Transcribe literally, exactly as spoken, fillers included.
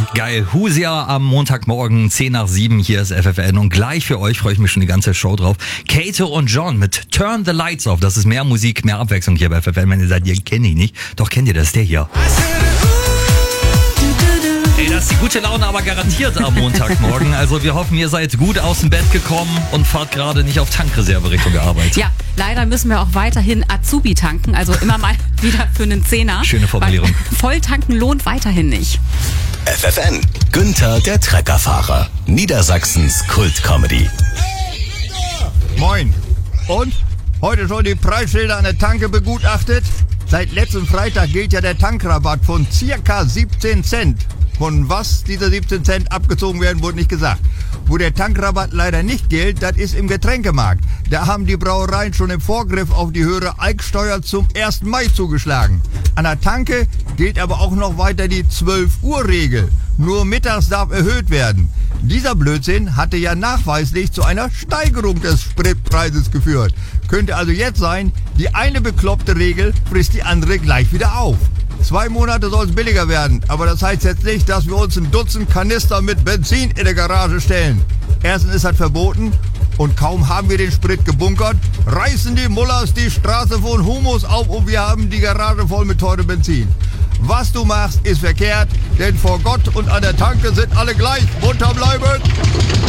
Geil. Husia am Montagmorgen, zehn nach sieben, hier ist F F N. Und gleich für euch freue ich mich schon die ganze Show drauf. Kato und John mit Turn the Lights Off. Das ist mehr Musik, mehr Abwechslung hier bei F F N. Wenn ihr seid, ihr kennt ihn nicht. Doch kennt ihr das, der hier. Ey, das ist die gute Laune aber garantiert am Montagmorgen. Also wir hoffen, ihr seid gut aus dem Bett gekommen und fahrt gerade nicht auf Tankreserve Richtung der Arbeit. Ja, leider müssen wir auch weiterhin Azubi tanken, also immer mal wieder für einen Zehner. Schöne Formulierung. Volltanken lohnt weiterhin nicht. F F N, Günther der Treckerfahrer, Niedersachsens Kult-Comedy. Moin. Und? Heute schon die Preisschilder an der Tanke begutachtet? Seit letztem Freitag gilt ja der Tankrabatt von circa siebzehn Cent. Von was diese siebzehn Cent abgezogen werden, wurde nicht gesagt. Wo der Tankrabatt leider nicht gilt, das ist im Getränkemarkt. Da haben die Brauereien schon im Vorgriff auf die höhere Alksteuer zum ersten Mai zugeschlagen. An der Tanke gilt aber auch noch weiter die zwölf Uhr Regel. Nur mittags darf erhöht werden. Dieser Blödsinn hatte ja nachweislich zu einer Steigerung des Spritpreises geführt. Könnte also jetzt sein, die eine bekloppte Regel frisst die andere gleich wieder auf. Zwei Monate soll es billiger werden, aber das heißt jetzt nicht, dass wir uns ein Dutzend Kanister mit Benzin in der Garage stellen. Erstens ist das verboten und kaum haben wir den Sprit gebunkert, reißen die Mullers die Straße von Humus auf und wir haben die Garage voll mit teurem Benzin. Was du machst, ist verkehrt, denn vor Gott und an der Tanke sind alle gleich. Munter bleiben!